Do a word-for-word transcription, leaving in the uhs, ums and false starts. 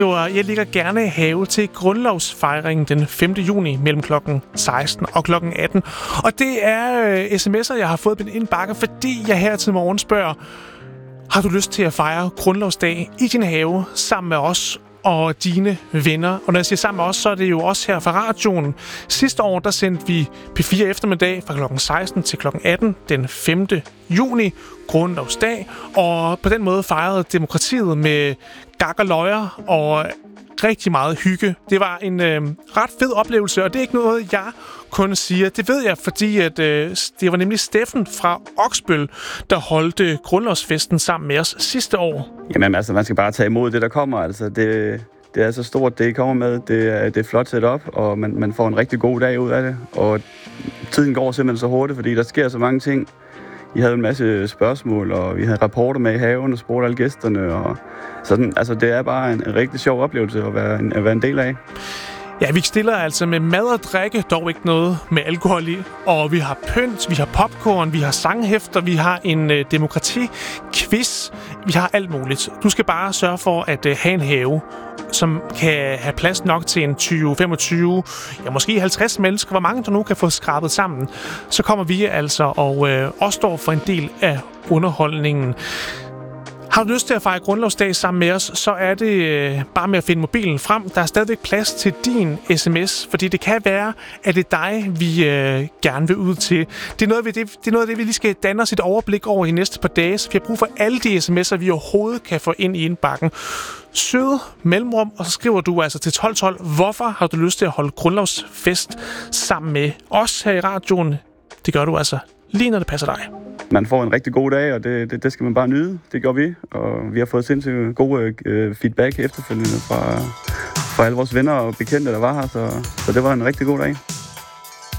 Jeg ligger gerne i have til grundlovsfejringen den femte juni mellem klokken seksten og klokken atten. Og det er øh, sms'er, jeg har fået på min indbakke, fordi jeg her til morgen spørger, har du lyst til at fejre grundlovsdag i din have sammen med os og dine venner? Og når jeg siger sammen med os, så er det jo også her fra radioen. Sidste år, der sendte vi P fire eftermiddag fra klokken seksten til klokken atten den femte juni, grundlovsdag. Og på den måde fejrede demokratiet med gak og løjer og rigtig meget hygge. Det var en øh, ret fed oplevelse, og det er ikke noget, jeg kun siger. Det ved jeg, fordi at, øh, det var nemlig Steffen fra Oksbøl, der holdte grundlovsfesten sammen med os sidste år. Jamen altså, man skal bare tage imod det, der kommer. Altså, det, det er så stort, det I kommer med. Det er, det er flot set op, og man, man får en rigtig god dag ud af det. Og tiden går simpelthen så hurtigt, fordi der sker så mange ting. I havde en masse spørgsmål, og vi havde rapporter med i haven og spurgte alle gæsterne. Og sådan, altså, det er bare en, en rigtig sjov oplevelse at være en, at være en del af. Ja, vi stiller altså med mad og drikke, dog ikke noget med alkohol i. Og vi har pynt, vi har popcorn, vi har sanghæfter, vi har en øh, demokrati-quiz. Vi har alt muligt. Du skal bare sørge for at øh, have en have, som kan have plads nok til en tyve, femogtyve, ja måske halvtreds mennesker, hvor mange der nu kan få skrabet sammen. Så kommer vi altså og øh, også står for en del af underholdningen. Har du lyst til at fejre grundlovsdag sammen med os, så er det øh, bare med at finde mobilen frem. Der er stadigvæk plads til din sms, fordi det kan være, at det er dig, vi øh, gerne vil ud til. Det er, noget, det, det er noget af det, vi lige skal danne os et overblik over de næste par dage, så vi har brug for alle de sms'er, vi overhovedet kan få ind i indbakken. Søde mellemrum, og så skriver du altså til tolv tolv, hvorfor har du lyst til at holde grundlovsfest sammen med os her i radioen. Det gør du altså lige når det passer dig. Man får en rigtig god dag, og det, det, det skal man bare nyde. Det gør vi, og vi har fået sindssygt gode øh, feedback efterfølgende fra, fra alle vores venner og bekendte, der var her, så, så det var en rigtig god dag.